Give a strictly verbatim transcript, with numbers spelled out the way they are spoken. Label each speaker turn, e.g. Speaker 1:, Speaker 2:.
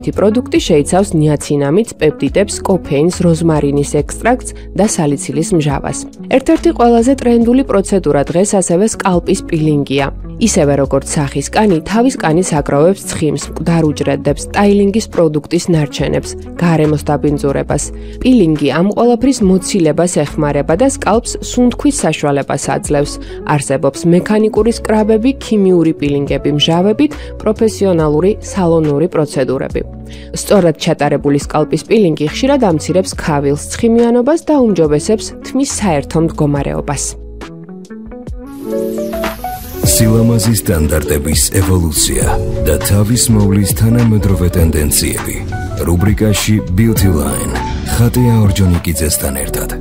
Speaker 1: პროდუქტი შეიცავს ნიაცინამიდს, პეპტიდებს, კოფეინს, როზმარინის ექსტრაქტს და სალიცილის მჟავას. ერთ-ერთი ყველაზე ტრენდული პროცედურა დღეს ასევე სკალპის პილინგია. ისევე როგორც სახის კანი, თავის კანის აკროვებს ცხიმს, მკვდარ უჯრედებს, სტაილინგის პროდუქტის ნარჩენებს, გარემოს დაბინძურებას. პილინგი ამ ყველაფრის მოცილებას ეხმარება და სკალპს სუნთქვის საშუალებას აძლევს. არსებობს მექანიკური სკრაბები, ქიმიური პილინგები მჟავებით, პროფესიონალური სალონური პროცედურები. სწორად ჩატარებული სკალპის პილინგი ხშირად ამცირებს ქავილს, ცხიმიანობას და უმჯობესებს თმის საერთო მდგომარეობას.
Speaker 2: სილამაზის სტანდარტების ევოლუცია და თავის მოვლის თანამედროვე ტენდენციები. რუბრიკაში Beauty Line ხატია ორჯონიკიძესთან ერთად.